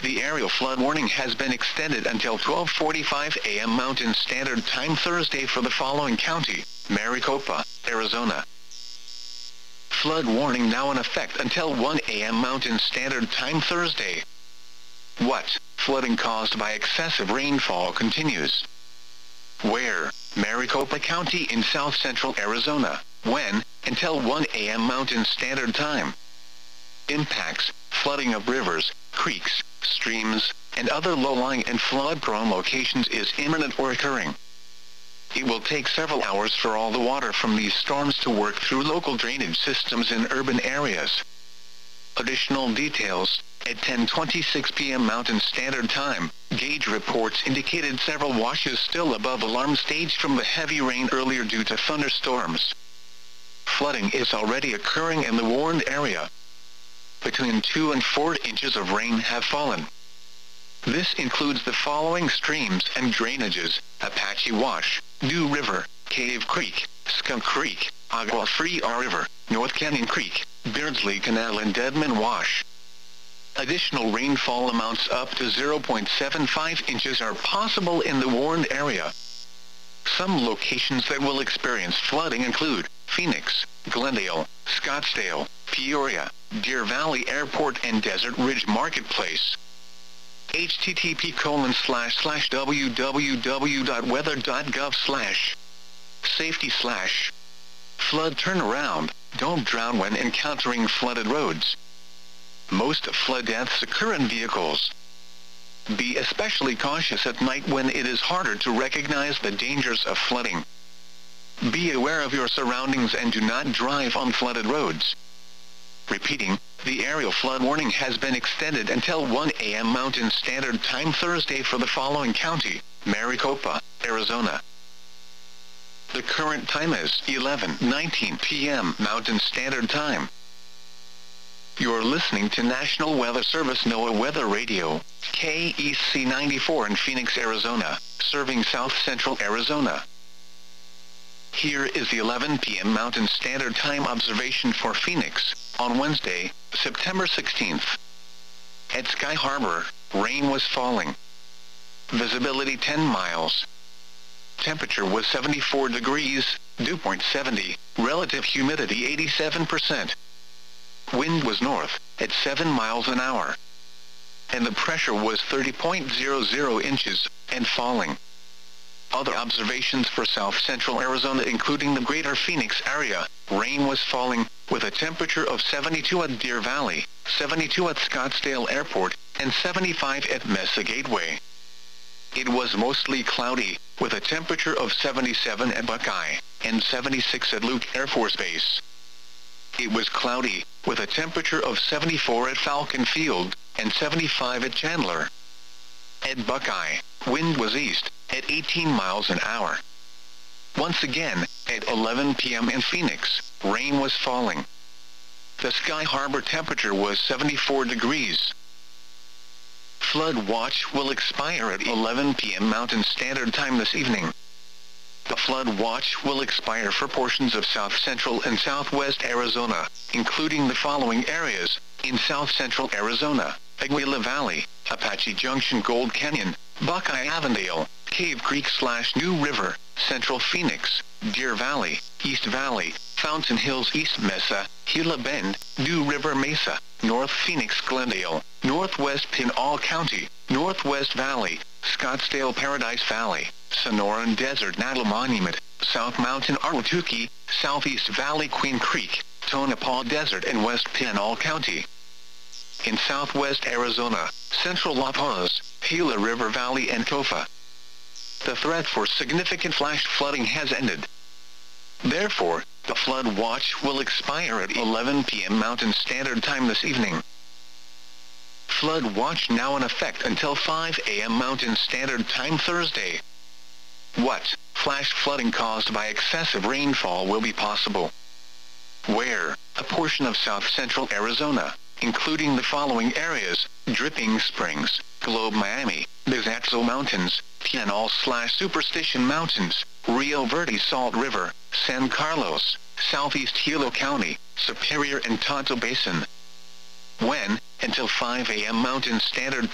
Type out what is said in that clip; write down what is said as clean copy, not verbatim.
The aerial flood warning has been extended until 12:45 a.m. Mountain Standard Time Thursday for the following county: Maricopa, Arizona. Flood warning now in effect until 1 a.m. Mountain Standard Time Thursday. What? Flooding caused by excessive rainfall continues. Where? Maricopa County in south-central Arizona. When? Until 1 a.m. Mountain Standard Time. Impacts: flooding of rivers, creeks, streams, and other low-lying and flood-prone locations is imminent or occurring. It will take several hours for all the water from these storms to work through local drainage systems in urban areas. Additional details: at 10:26 p.m. Mountain Standard Time, gauge reports indicated several washes still above alarm stage from the heavy rain earlier due to thunderstorms. Flooding is already occurring in the warned area. Between 2 and 4 inches of rain have fallen. This includes the following streams and drainages: Apache Wash, New River, Cave Creek, Skunk Creek, Agua Fria River, North Canyon Creek, Beardsley Canal and Deadman Wash. Additional rainfall amounts up to 0.75 inches are possible in the warned area. Some locations that will experience flooding include Phoenix, Glendale, Scottsdale, Peoria, Deer Valley Airport and Desert Ridge Marketplace. http://www.weather.gov/safety/ flood turnaround: don't drown when encountering flooded roads. Most flood deaths occur in vehicles. Be especially cautious at night when it is harder to recognize the dangers of flooding. Be aware of your surroundings and do not drive on flooded roads. Repeating, the aerial flood warning has been extended until 1 a.m. Mountain Standard Time Thursday for the following county: Maricopa, Arizona. The current time is 11:19 p.m. Mountain Standard Time. You're listening to National Weather Service NOAA Weather Radio, KEC 94 in Phoenix, Arizona, serving south-central Arizona. Here is the 11 p.m. Mountain Standard Time observation for Phoenix, on Wednesday, September 16th. At Sky Harbor, rain was falling. Visibility 10 miles. Temperature was 74 degrees, dew point 70, relative humidity 87%. Wind was north, at 7 miles an hour. And the pressure was 30.00 inches, and falling. Other observations for south-central Arizona including the greater Phoenix area: rain was falling, with a temperature of 72 at Deer Valley, 72 at Scottsdale Airport, and 75 at Mesa Gateway. It was mostly cloudy, with a temperature of 77 at Buckeye, and 76 at Luke Air Force Base. It was cloudy, with a temperature of 74 at Falcon Field, and 75 at Chandler. At Buckeye, wind was east, at 18 miles an hour. Once again, at 11 p.m. in Phoenix, rain was falling. The Sky Harbor temperature was 74 degrees. Flood watch will expire at 11 p.m. Mountain Standard Time this evening. The flood watch will expire for portions of south-central and southwest Arizona, including the following areas: in south-central Arizona, Aguila Valley, Apache Junction, Gold Canyon, Buckeye Avondale, Cave Creek/New River, Central Phoenix, Deer Valley, East Valley, Fountain Hills, East Mesa, Gila Bend, New River Mesa, North Phoenix, Glendale, Northwest Pinal County, Northwest Valley, Scottsdale, Paradise Valley, Sonoran Desert, Natal Monument, South Mountain, Ahwatukee, Southeast Valley, Queen Creek, Tonopah Desert and West Pinal County. In southwest Arizona, central La Paz, Gila River Valley and Tofa. The threat for significant flash flooding has ended. Therefore, the flood watch will expire at 11 p.m. Mountain Standard Time this evening. Flood watch now in effect until 5 a.m. Mountain Standard Time Thursday. What? Flash flooding caused by excessive rainfall will be possible. Where? A portion of south-central Arizona, including the following areas: Dripping Springs, Globe Miami, Bizaxo Mountains, Pinal/Superstition Mountains, Rio Verde Salt River, San Carlos, Southeast Hilo County, Superior and Tonto Basin. When? Until 5 a.m. Mountain Standard